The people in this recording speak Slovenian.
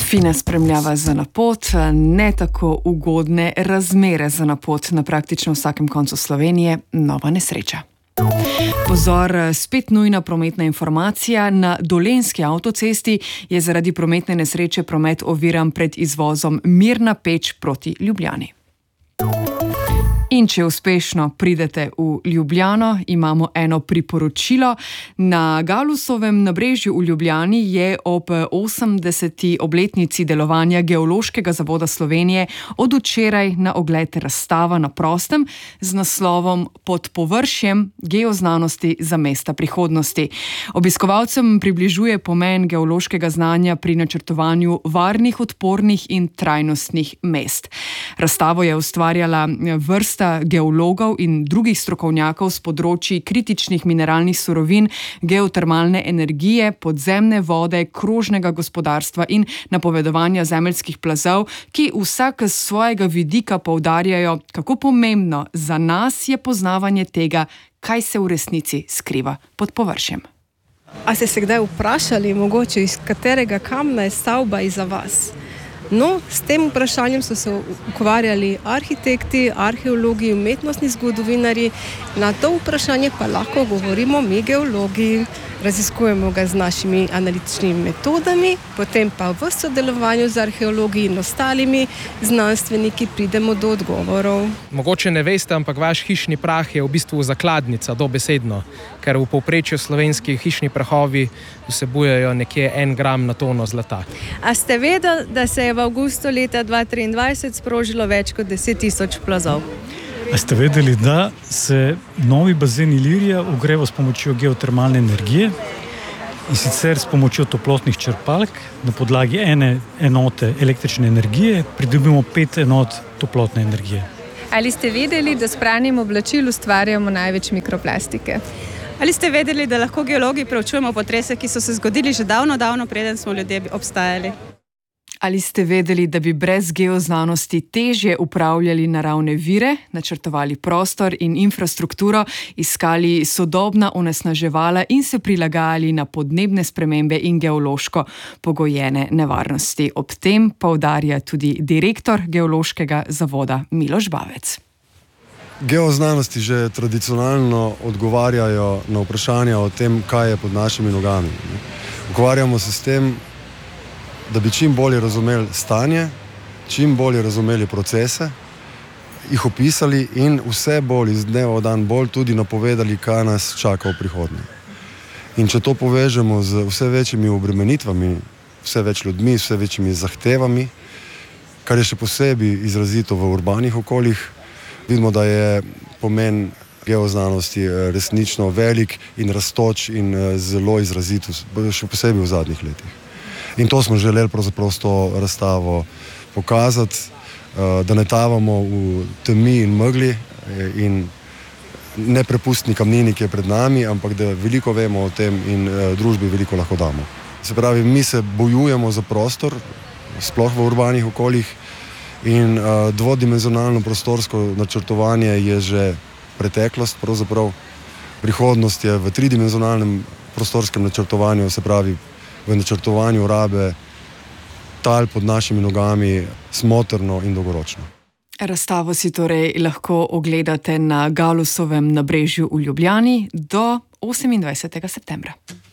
Fina spremljava za na pot, ne tako ugodne razmere za na pot na praktično vsakem koncu Slovenije, nova nesreča. Pozor, spet nujna prometna informacija. Na Dolenjski avtocesti je zaradi prometne nesreče promet oviran pred izvozom Mirna Peč proti Ljubljani. In če uspešno pridete v Ljubljano, imamo eno priporočilo. Na Galusovem nabrežju v Ljubljani je ob 80. obletnici delovanja Geološkega zavoda Slovenije od včeraj na ogled razstava na prostem z naslovom Pod površjem geoznanosti za mesta prihodnosti. Obiskovalcem približuje pomen geološkega znanja pri načrtovanju varnih, odpornih in trajnostnih mest. Razstavo je ustvarjala vrsta geologov in drugih strokovnjakov s področji kritičnih mineralnih surovin, geotermalne energije, podzemne vode, krožnega gospodarstva in napovedovanja zemeljskih plazov, ki vsak z svojega vidika poudarjajo, kako pomembno za nas je poznavanje tega, kaj se v resnici skriva pod površjem. A ste se kdaj vprašali, mogoče iz katerega kamna je stavba iza vas? No, s tem vprašanjem so se ukvarjali arhitekti, arheologi, umetnostni zgodovinarji. Na to vprašanje pa lahko govorimo mi geologi. Raziskujemo ga z našimi analitičnimi metodami, potem pa v sodelovanju z arheologi in ostalimi znanstveniki pridemo do odgovorov. Mogoče ne veste, ampak vaš hišni prah je v bistvu zakladnica, dobesedno, ker v povprečju slovenski hišni prahovi vsebujejo nekje 1 gram na tono zlata. A ste vedeli, da se je v avgustu leta 2023 sprožilo več kot 10.000 plazov? A ste vedeli, da se novi bazen Ilirija ogreva s pomočjo geotermalne energije in sicer s pomočjo toplotnih črpalk? Na podlagi ene enote električne energije pridobimo 5 enot toplotne energije. Ali ste vedeli, da s pranjem oblačil ustvarjamo največ mikroplastike? Ali ste vedeli, da lahko geologi preučujemo potrese, ki so se zgodili že davno, preden smo ljudje obstajali? Ali ste vedeli, da bi brez geoznanosti težje upravljali naravne vire, načrtovali prostor in infrastrukturo, iskali sodobna onesnaževala in se prilagajali na podnebne spremembe in geološko pogojene nevarnosti? Ob tem poudarja tudi direktor Geološkega zavoda Miloš Bavec. Geoznanosti že tradicionalno odgovarjajo na vprašanja o tem, kaj je pod našimi nogami. Ukvarjamo se s tem, da bi čim bolje razumeli stanje, čim bolje razumeli procese, jih opisali in vse bolj iz dneva v dan bolj tudi napovedali, kaj nas čaka v prihodnje. In če to povežemo z vse večjimi obremenitvami, vse več ljudmi, vse večjimi zahtevami, kar je še posebej izrazito v urbanih okoljih, vidimo, da je pomen geoznanosti resnično velik in rastoč in zelo izrazito, še posebej v zadnjih letih. In to smo želeli pravzaprav s to razstavo pokazati, da ne tavamo v temi in megli in neprepustni kamnini, ki je pred nami, ampak da veliko vemo o tem in družbi veliko lahko damo. Se pravi, mi se bojujemo za prostor, sploh v urbanih okoljih, in dvodimenzionalno prostorsko načrtovanje je že preteklost pravzaprav. Prihodnost je v tridimenzionalnem prostorskem načrtovanju, se pravi, v načrtovanju rabe tal pod našimi nogami smotrno in dolgoročno. Razstavo si torej lahko ogledate na Galusovem nabrežju v Ljubljani do 28. septembra.